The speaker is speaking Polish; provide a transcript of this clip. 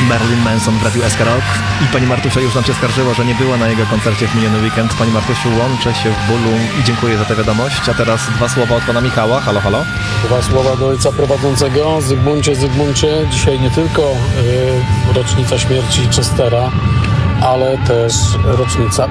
Marilyn Manson w Radiu SK Rock. I pani Martusia już nam się skarżyła, że nie była na jego koncercie w miniony weekend. Pani Martusiu, łączę się w bólu i dziękuję za tę wiadomość. A teraz 2 słowa od pana Michała. Halo, halo. 2 słowa do ojca prowadzącego. Zygmuncie, dzisiaj nie tylko rocznica śmierci Chestera, ale też rocznica